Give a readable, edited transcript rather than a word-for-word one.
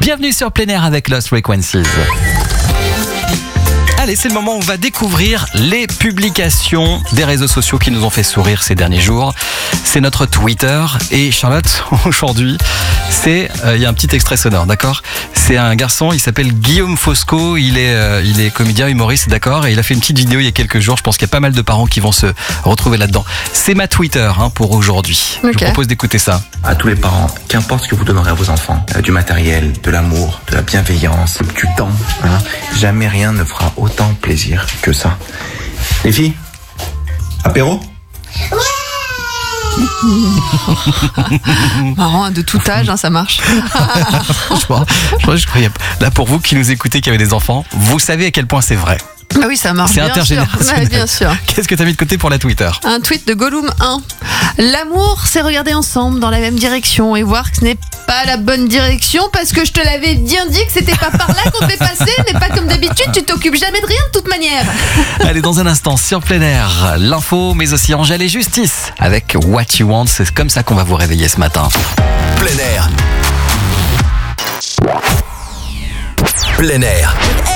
Bienvenue sur Plein Air avec Lost Frequencies. Allez, c'est le moment où on va découvrir les publications des réseaux sociaux qui nous ont fait sourire ces derniers jours. C'est notre Twitter. Et Charlotte, aujourd'hui, il y a un petit extrait sonore, d'accord ? C'est un garçon, il s'appelle Guillaume Fosco, il est comédien, humoriste, d'accord ? Et il a fait une petite vidéo il y a quelques jours, je pense qu'il y a pas mal de parents qui vont se retrouver là-dedans. C'est ma Twitter pour aujourd'hui. Okay. Je vous propose d'écouter ça. À tous les parents, qu'importe ce que vous donnerez à vos enfants, du matériel, de l'amour, de la bienveillance, du temps, jamais rien ne fera autant plaisir que ça. Les filles, apéro ? Marrant, de tout âge, ça marche. je croyais. Là, pour vous qui nous écoutez, qui avez des enfants, vous savez à quel point c'est vrai. Ah oui, ça marche. C'est intergénérationnel. Ouais, bien sûr. Qu'est-ce que tu as mis de côté pour la Twitter ? Un tweet de Gollum 1. L'amour, c'est regarder ensemble dans la même direction et voir que ce n'est pas la bonne direction parce que je te l'avais bien dit que c'était pas par là qu'on devait passer, mais pas comme d'habitude, tu t'occupes jamais de rien de toute manière. Allez, dans un instant, sur Plein Air, l'info, mais aussi Angèle et Justice avec What You Want. C'est comme ça qu'on va vous réveiller ce matin. Plein Air. Plein Air.